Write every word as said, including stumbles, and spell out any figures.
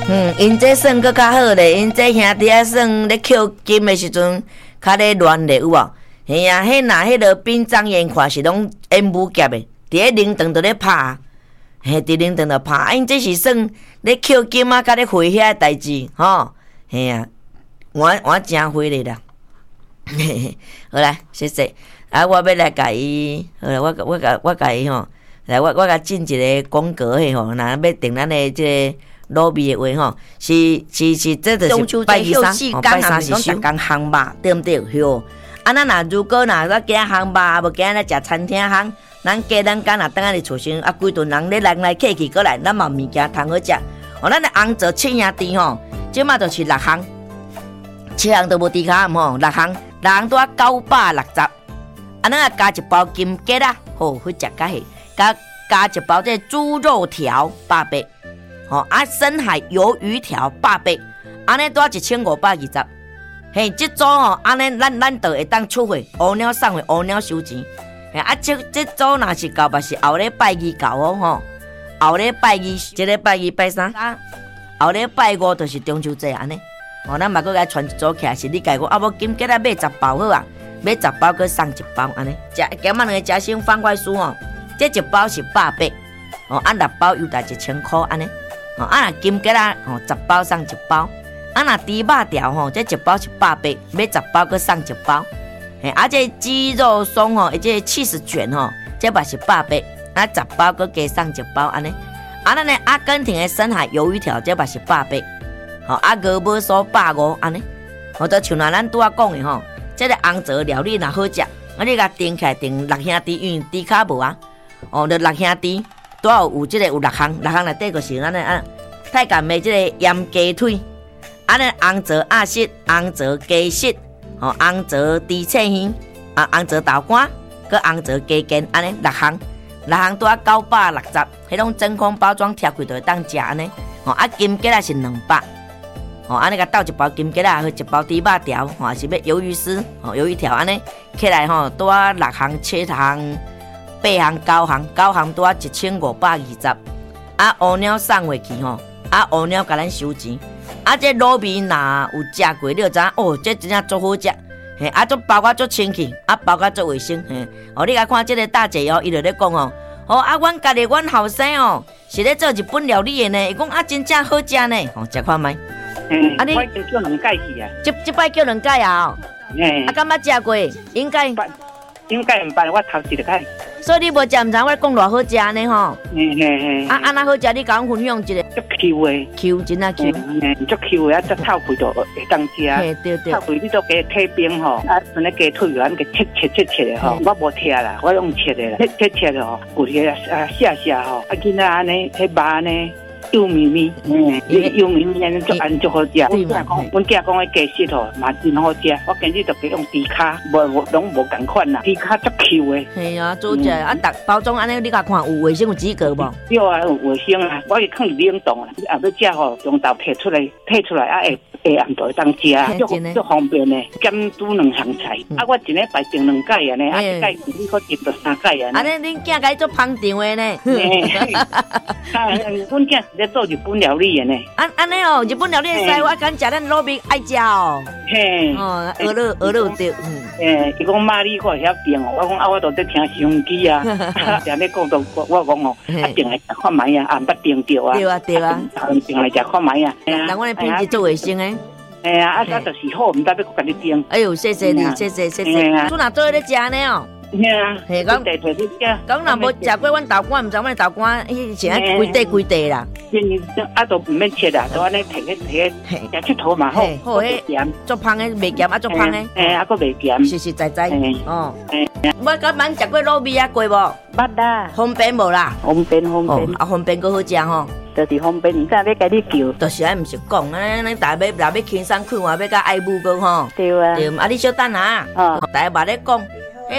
嗯，因这算搁较好咧，因这兄弟啊算咧捡金的时阵，较咧乱咧有无？嘿啊，迄若迄落殡葬员看是拢演武夹的，伫咧灵堂都咧拍，嘿，伫灵堂就拍，啊，因这是算咧捡金啊，甲咧回遐的代志，吼，嘿啊，我我真会咧啦，嘿嘿，好来，谢谢。啊，我要来甲伊，好啦，我我甲我甲伊吼，来我我甲进一个广告嘿吼，若要订咱的即个卤味的话吼，是是是，这就是拜二三，拜三是休工烘肉，对毋对？吼，啊，咱若如果若要惊烘肉，无惊来食餐厅烘，咱家咱敢若等下伫厝先，啊，规顿人咧来来客去过来，咱嘛物件通好食。哦，咱的红枣七兄弟吼，即马就是六项，七项都无低卡吼，六项，六项拄啊九百六十。啊，咱啊加一包金桔啊，好去食较细，加加一包这猪肉条八百，吼啊深海鱿鱼条八百，安尼多一千五百二十。嘿，这组吼，安尼咱咱就会当出货，乌鸟送货，乌鸟收钱。嘿，啊这这组若是到，嘛是后礼拜二到哦，吼，后礼拜二，这礼拜二拜三，后礼拜五就是中秋节安尼。哦，咱嘛搁来传一组起来，是你家我啊，无金桔啊买十包好啊。买十包，佮送一包，安尼。食今仔两个加生方块酥哦，这一包是八百，哦，按六包又大一千块，安尼。哦，啊若金桔啊，哦，十包送一包。啊若猪肉条吼，这一包是八百，买十包佮送一包。嘿，啊这鸡肉松吼，这起司卷吼，这嘛是八百，啊十包佮加送一包，安尼。啊咱的阿根廷的深海鱿鱼条，这嘛是八百。吼，啊鹅母酥百五，安尼。哦，就像咱拄仔讲的吼。这个红枣料理若好食，啊你甲订起来订六兄弟，因为猪卡无啊，哦，就六兄弟，拄有有即个有六项，六项内底就是咱的啊，太监的即个盐鸡腿，啊咧红枣鸭舌、红枣鸡舌，哦，红枣猪翅耳，啊红枣豆干，佮红枣鸡筋，安尼六项，六项拄啊九百六十，迄种真空包装贴开就会当食安尼，哦啊金桔啊是两百。哦，安尼甲倒一包金桔啊，和一包猪肉条，吼、哦，是要鱿鱼丝，哦，鱿鱼条安尼起来吼，拄啊六项、七项、八项、九项，九项拄啊一千五百二十。啊，乌鸟送回去吼，啊乌鸟甲咱收钱。啊，这卤味若有食过，你就知影哦，这真正足好食。嘿，啊，足包括足清气，啊，包括足卫生。嘿，哦，你甲看这个大姐哦，伊就咧讲哦，哦，啊，阮家己阮后生哦，是咧做日本料理的呢，伊讲啊，真正好食呢，哦，食看觅。 嗯，啊你我叫两届去啊， 这这摆叫两届啊， 嗯， 啊，敢捌食过？应该， 应该唔捌，我头一个届。 所以你无食唔知我讲偌好食呢吼。 嘿嘿嘿。啊， 安那好食，你甲我分享一个。 足 Q 的 ，Q 真啊 Q。 嗯，足 Q 的，啊，足透皮就会当食。 嘿，对对。 透皮你都加退冰吼，啊，像那鸡腿咱给切切切切的吼，我无切啦，我用切的啦，切切切的吼，骨些啊下下吼，啊，今仔安尼，迄肉呢？油咪咪，嗯，油咪咪安尼足安足好食。我囝讲，阮囝讲迄鸡舌吼，嘛真好食。我今日就给用猪骹，无无拢无共款啦，猪骹足 Q 的。 系啊，做只啊，逐包装安尼，你甲看有卫生有资格无？ 有啊，有卫生啊，我会放冷冻啊。啊，要食吼，中昼摕出来，摕出来啊，会会暗就会当食，足足方便的。兼煮两项菜，啊，我一礼拜订两届啊呢，啊，一届你可订到三届啊。 安尼恁囝家做捧场的呢？ 啊，阮囝。在做日本料理的呢， 安安尼哦，日本料理的我敢食咱卤味爱食哦。 嘿， 哦，鹅肉鹅肉对， 嗯，诶，伊讲妈你我晓订哦，我讲啊，我都在听收音机啊，常咧讲到我我讲哦，啊订来食看卖啊，啊捌订着啊， 对啊对啊， 订来食看卖啊， 人阮的品质做卫生诶。 哎呀，啊，啊，就是好，唔得要甲你订。 哎呦，谢谢你，谢谢谢谢。做哪做咧食呢哦？ 嘿啊， 嘿，讲地地你食， 讲若无食过阮豆干，毋知阮豆干，伊是安规地规地啦。 你啊都唔免切啦，都安尼摕去摕去食佚佗嘛好， 好诶，足芳诶，袂咸啊足芳诶。 诶，啊，佫袂咸， 实实在在。哦，我甲蛮食过卤味啊，过无？ 捌啦， 方便无啦？ 方便方便， 啊方便佫好食吼。 就是方便，唔知要甲你叫， 就是安，毋是讲啊，咱大要若要轻松看话，要甲爱慕个吼。 对啊。 对，啊你小等啊，哦，大家嘛咧讲。